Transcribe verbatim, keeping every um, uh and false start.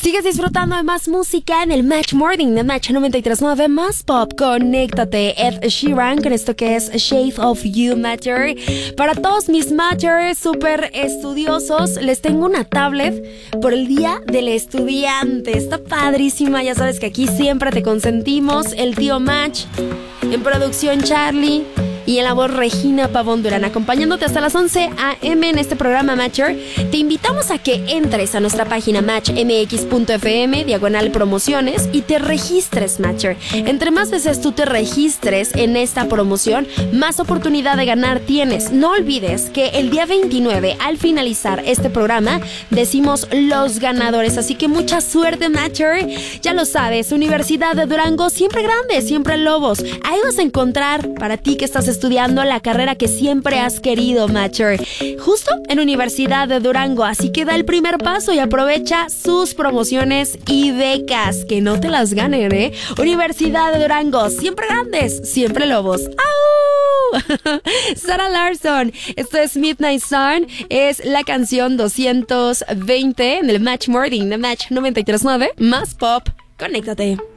Sigues disfrutando de más música en el Match Morning de Match noventa y tres punto nueve Más Pop. Conéctate, Ed Sheeran, con esto que es Shape of You, Matcher. Para todos mis Matchers súper estudiosos, les tengo una tablet por el Día del Estudiante. Está padrísima, ya sabes que aquí siempre te consentimos. El tío Match, en producción Charlie y en la voz Regina Pavón Durán, acompañándote hasta las once a eme en este programa Matcher. Te invitamos a que entres a nuestra página match m x punto f m, diagonal promociones, y te registres, Matcher. Entre más veces tú te registres en esta promoción, más oportunidad de ganar tienes. No olvides que el día veintinueve, al finalizar este programa, decimos los ganadores. Así que mucha suerte, Matcher. Ya lo sabes, Universidad de Durango, siempre grande, siempre lobos. Ahí vas a encontrar, para ti que estás estudiando la carrera que siempre has querido, Matcher, justo en Universidad de Durango. Así que da el primer paso y aprovecha sus promociones y becas, que no te las ganen, ¿eh? Universidad de Durango, siempre grandes, siempre lobos. ¡Au! Sarah Larson, esto es Midnight Sun, es la canción doscientos veinte en el Match Morning de Match noventa y tres punto nueve Más Pop. Conéctate.